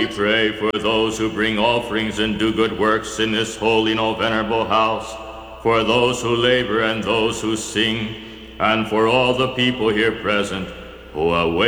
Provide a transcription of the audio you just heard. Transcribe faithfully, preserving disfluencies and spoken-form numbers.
We pray for those who bring offerings and do good works in this holy and venerable house, for those who labor and those who sing, and for all the people here present who await